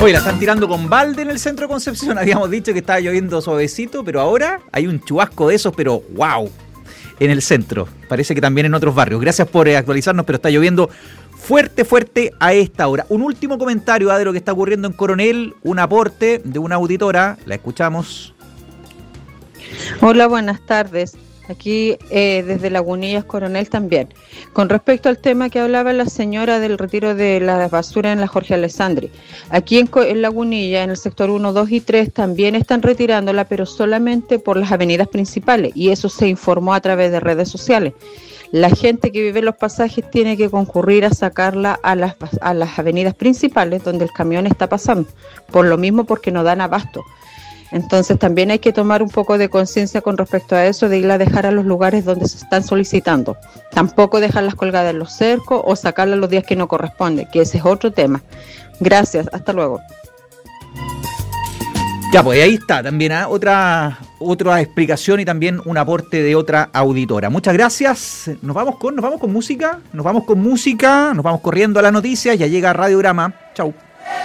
Oye, la están tirando con balde en el centro de Concepción. Habíamos dicho que estaba lloviendo suavecito, pero ahora hay un chubasco de esos, pero wow, en el centro. Parece que también en otros barrios. Gracias por actualizarnos, pero está lloviendo fuerte a esta hora. Un último comentario de lo que está ocurriendo en Coronel, un aporte de una auditora. La escuchamos. Hola, buenas tardes. Aquí desde Lagunillas, Coronel también. Con respecto al tema que hablaba la señora del retiro de la basura en la Jorge Alessandri, aquí en Lagunilla, en el sector 1, 2 y 3, también están retirándola, pero solamente por las avenidas principales, y eso se informó a través de redes sociales. La gente que vive en los pasajes tiene que concurrir a sacarla a las avenidas principales donde el camión está pasando, por lo mismo porque no dan abasto. Entonces también hay que tomar un poco de conciencia con respecto a eso, de irla a dejar a los lugares donde se están solicitando. Tampoco dejarlas colgadas en los cercos o sacarlas los días que no corresponde, que ese es otro tema. Gracias, hasta luego. Ya, pues ahí está también otra explicación y también un aporte de otra auditora. Muchas gracias. Nos vamos con música, nos vamos corriendo a la noticia, ya llega Radiograma. Chau.